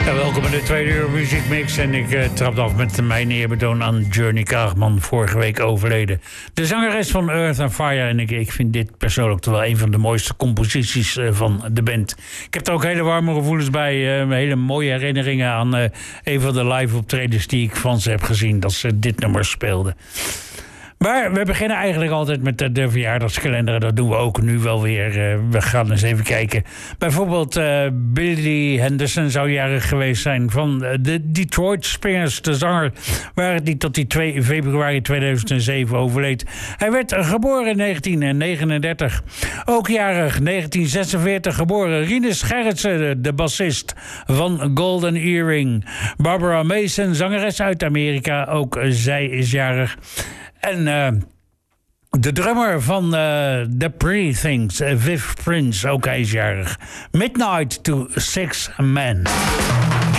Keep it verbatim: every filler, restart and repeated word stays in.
Ja, welkom in de tweede uur muziekmix. En ik uh, trap af met mijn eerbetoon aan Journey Kaagman, vorige week overleden. De zangeres van Earth and Fire. En ik, ik vind dit persoonlijk toch wel een van de mooiste composities uh, van de band. Ik heb er ook hele warme gevoelens bij. Uh, hele mooie herinneringen aan uh, een van de live optredens die ik van ze heb gezien. Dat ze dit nummer speelden. Maar we beginnen eigenlijk altijd met de, de verjaardagskalender. Dat doen we ook nu wel weer. Uh, we gaan eens even kijken. Bijvoorbeeld uh, Billy Henderson zou jarig geweest zijn van de Detroit Springers. De zanger waar het niet tot die twee februari tweeduizend zeven overleed. Hij werd geboren in negentien negenendertig. Ook jarig negentien zesenveertig geboren Rinus Gerritsen, de bassist van Golden Earring. Barbara Mason, zangeres uit Amerika. Ook zij is jarig. En uh, de drummer van uh, The Pretty Things, uh, Viv Prince, ook hij is jarig. Midnight to Six Men.